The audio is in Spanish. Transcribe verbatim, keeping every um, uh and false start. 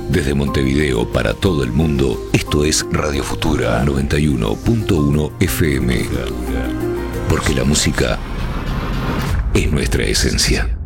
Desde Montevideo para todo el mundo, esto es Radio Futura noventa y uno punto uno F M. Porque la música es nuestra esencia.